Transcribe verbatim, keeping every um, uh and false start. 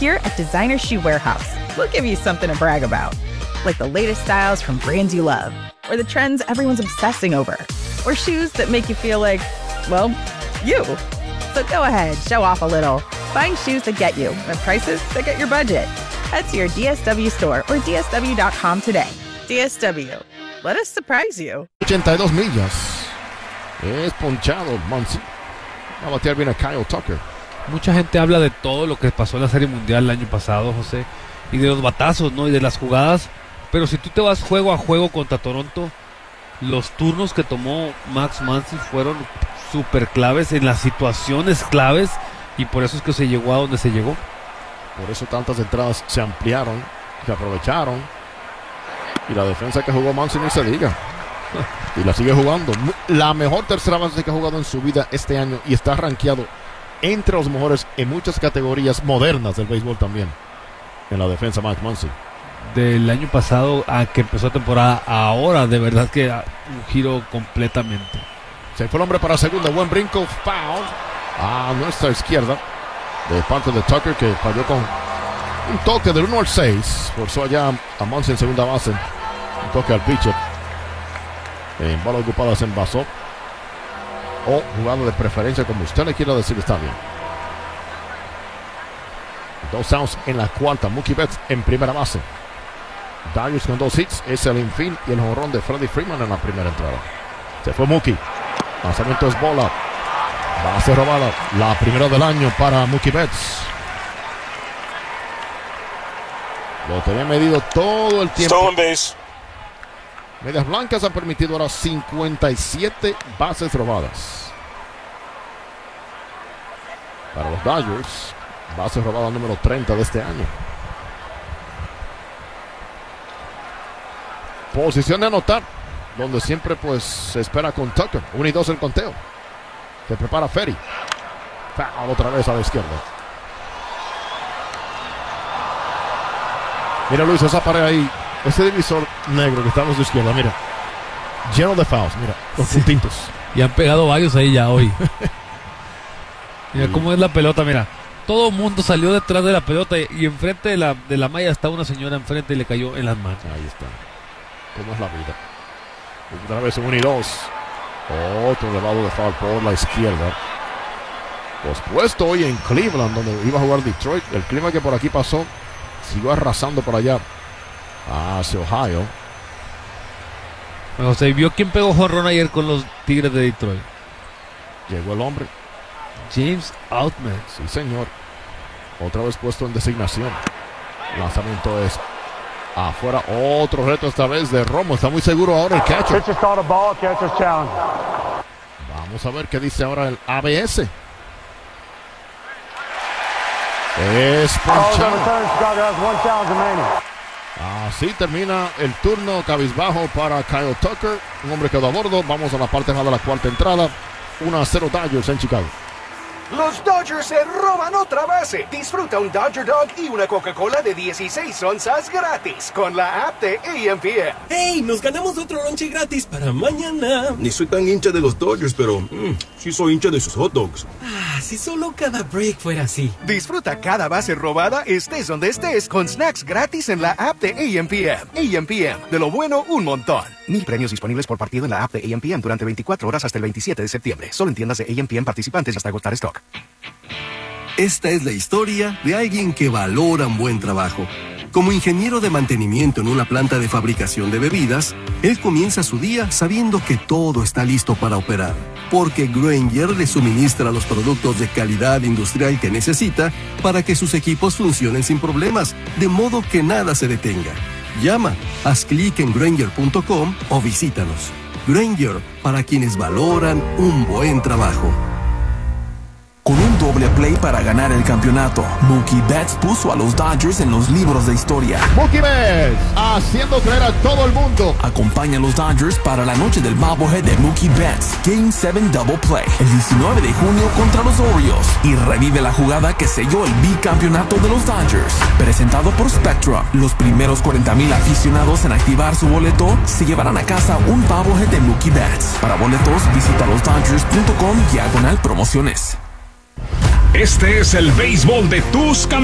Here at Designer Shoe Warehouse, we'll give you something to brag about, like the latest styles from brands you love, or the trends everyone's obsessing over, or shoes that make you feel like, well, you. So go ahead, show off a little. Find shoes that get you at prices that get your budget. Head to your D S W store or D S W dot com today. D S W. Let us surprise you. ochenta y dos millas. Es ponchado Muncy. Va a batear bien a Kyle Tucker. Mucha gente habla de todo lo que pasó en la Serie Mundial el año pasado, José, y de los batazos, ¿no? Y de las jugadas. Pero si tú te vas juego a juego contra Toronto, los turnos que tomó Max Muncy fueron súper claves en las situaciones claves, y por eso es que se llegó a donde se llegó. Por eso tantas entradas se ampliaron, se aprovecharon. Y la defensa que jugó Muncy ni se diga. Y la sigue jugando. La mejor tercera base que ha jugado en su vida este año, y está rankeado entre los mejores en muchas categorías modernas del béisbol también. En la defensa, Max Muncy. Del año pasado a que empezó la temporada, ahora de verdad que un giro completamente. Se fue el hombre para segunda, buen brinco, foul a nuestra izquierda de parte de Tucker, que falló con un toque del uno al seis. Forzó allá a Muncy en segunda base. Un toque al pitcher. En bola ocupada se envasó. O jugado de preferencia, como usted le quiera decir, está bien. Dos outs en la cuarta. Mookie Betts en primera base. Dodgers con dos hits. Es el infield y el jonrón de Freddie Freeman en la primera entrada. Se fue Mookie. Lanzamiento es bola. Base robada. La primera del año para Mookie Betts. Lo tenía medido todo el tiempo. Stolen base. Medias Blancas han permitido ahora cincuenta y siete bases robadas. Para los Dodgers, base robada número treinta de este año. Posición de anotar, donde siempre pues se espera con Tucker. uno y dos el conteo. Se prepara Ferry. Foul otra vez a la izquierda. Mira, Luis, esa pared ahí, ese divisor negro que estamos de izquierda, mira, lleno de fouls, mira, los sí. puntitos. Y han pegado varios ahí ya hoy. Mira sí. cómo es la pelota, mira. Todo el mundo salió detrás de la pelota y, y enfrente de la, de la malla está una señora enfrente y le cayó en las manos. Ahí está. ¿Cómo es la vida? Otra vez uno y dos. Otro elevado de foul por la izquierda. Pospuesto hoy en Cleveland, donde iba a jugar Detroit. El clima que por aquí pasó siguió arrasando por allá hacia Ohio. Bueno, ¿se vio quién pegó jonrón ayer con los Tigres de Detroit? Llegó el hombre. James Outman. Sí, señor. Otra vez puesto en designación. Lanzamiento es afuera. Otro reto esta vez de Romo. Está muy seguro ahora el catcher. Vamos a ver qué dice ahora el A B S. Es ponchado. Así termina el turno cabizbajo para Kyle Tucker. Un hombre quedó a bordo. Vamos a la parte más de la cuarta entrada. uno a cero Dodgers en Chicago. Los Dodgers se roban otra base. Disfruta un Dodger Dog y una Coca-Cola de dieciséis onzas gratis con la app de A M P M. ¡Hey! Nos ganamos otro lonche gratis para mañana. Ni soy tan hincha de los Dodgers, pero mmm, sí soy hincha de sus hot dogs. Ah, si solo cada break fuera así. Disfruta cada base robada, estés donde estés, con snacks gratis en la app de A M P M. A M P M, de lo bueno, un montón. Mil premios disponibles por partido en la app de A M P M durante veinticuatro horas hasta el veintisiete de septiembre. Solo en tiendas de A M P M participantes hasta agotar stock. Esta es la historia de alguien que valora un buen trabajo. Como ingeniero de mantenimiento en una planta de fabricación de bebidas, él comienza su día sabiendo que todo está listo para operar, porque Grainger le suministra los productos de calidad industrial que necesita para que sus equipos funcionen sin problemas, de modo que nada se detenga. Llama, haz clic en Grainger punto com o visítanos. Grainger, para quienes valoran un buen trabajo. Con un doble play para ganar el campeonato, Mookie Betts puso a los Dodgers en los libros de historia. Mookie Betts, haciendo creer a todo el mundo. Acompaña a los Dodgers para la noche del bobblehead de Mookie Betts, Game siete Double Play, el diecinueve de junio contra los Orioles. Y revive la jugada que selló el bicampeonato de los Dodgers. Presentado por Spectrum, los primeros cuarenta mil aficionados en activar su boleto se llevarán a casa un bobblehead de Mookie Betts. Para boletos, visita los Dodgers punto com diagonal promociones. Este es el béisbol de tus campeones.